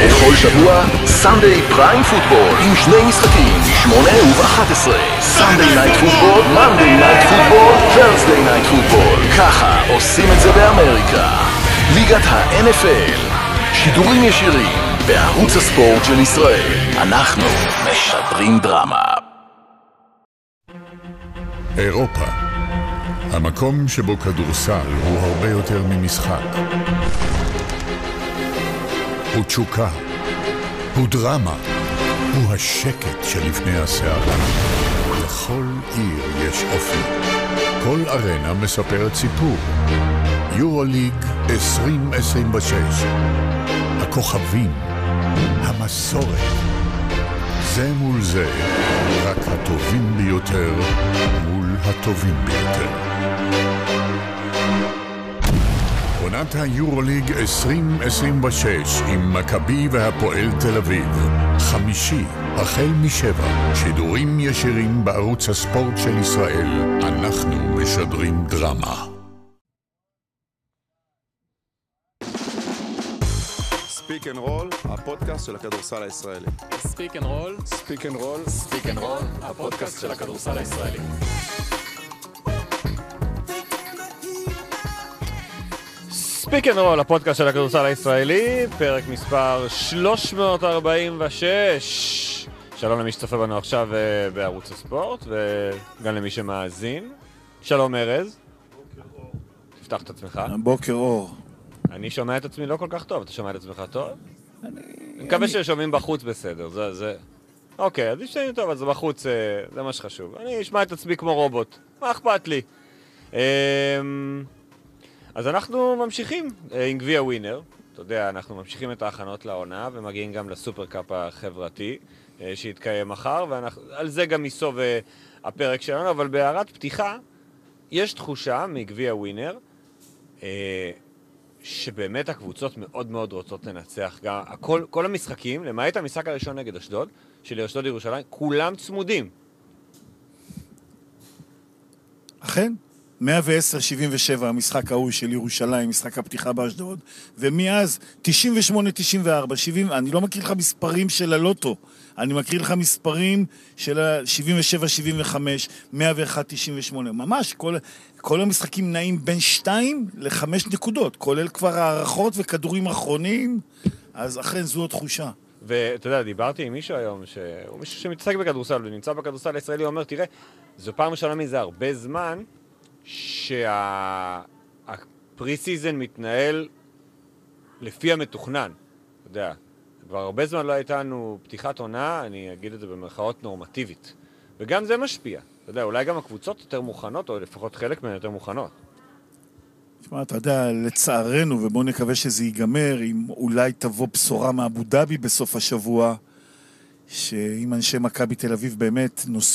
בכל שבוע, סנדיי פריים פוטבול עם שני משחקים, 8 ו-11. סנדיי נייט פוטבול, מנדיי נייט פוטבול, ת'רסדיי נייט פוטבול. ככה עושים את זה באמריקה. ליגת ה-NFL, שידורים ישירים בערוץ הספורט של ישראל. אנחנו משדרים דרמה. אירופה, המקום שבו כדורסל הוא הרבה יותר ממשחק. הוא תשוקה, הוא דרמה, הוא השקט שלפני הסערה. לכל עיר יש אופי. כל ארנה מספרת סיפור. יורוליג 2026. הכוכבים, המסורת. זה מול זה, רק הטובים ביותר מול הטובים ביותר. עונת היורוליג 2026 עם מכבי והפועל תל אביב. חמישי, החל מ7, שידורים ישירים בערוץ הספורט של ישראל. אנחנו משדרים דרמה. ספיק אנד רול, הפודקאסט של הכדורסל הישראלי. ספיק אנד רול, ספיק אנד רול, ספיק אנד רול, הפודקאסט של הכדורסל הישראלי. ספיק אנד רול, הפודקאסט של הכדורסל הישראלי, פרק מספר 346. שלום למי שצופה בנו עכשיו בערוץ הספורט, וגם למי שמאזין. שלום ארז. בוקר אור. תפתח את עצמך. בוקר אור. אני שומע את עצמי לא כל כך טוב, אתה שומע את עצמך טוב? אני מקווה ששומעים בחוץ בסדר, זה... אוקיי, אז ישתיים טוב, אז בחוץ זה מה שחשוב. אני אשמע את עצמי כמו רובוט, מה אכפת לי? אז אנחנו ממשיכים עם גביע ווינר. אתה יודע, אנחנו ממשיכים את ההכנות לעונה ומגיעים גם לסופר קאפ החברתי שיתקיים מחר, ועל זה גם ייסוב הפרק שלנו, אבל בהערת פתיחה יש תחושה מגביע ווינר שבאמת הקבוצות מאוד מאוד רוצות לנצח. גם כל המשחקים, למעט המשחק הראשון נגד אשדוד, של אשדוד ירושלים, כולם צמודים. אכן, 110-77 המשחק ההוא של ירושלים, משחק הפתיחה באשדוד, ומאז 98-94, 70, אני לא מכיר לך מספרים של הלוטו, אני מכיר לך מספרים של 77-75, 101-98, ממש כל המשחקים נעים בין 2 ל-5 נקודות, כולל כבר הערכות וכדורים אחרונים, אז אכן זו התחושה. ואתה יודע, דיברתי עם מישהו היום, הוא מישהו שמתעסק בכדורסל ונמצא בכדורסל הישראלי, הוא אומר, תראה, זו פעם ראשונה מזה הרבה זמן, שהפרי-סיזן מתנהל לפי המתוכנן. אתה יודע, כבר הרבה זמן לא הייתה לנו פתיחת עונה, אני אגיד את זה במרכאות נורמטיבית. וגם זה משפיע. אתה יודע, אולי גם הקבוצות יותר מוכנות, או לפחות חלק מהן יותר מוכנות. תשמע, אתה יודע, לצערנו, ובואו נקווה שזה ייגמר, אם אולי תבוא בשורה מאבו דאבי בסוף השבוע, שאם אנשי מכבי תל אביב באמת נושאים,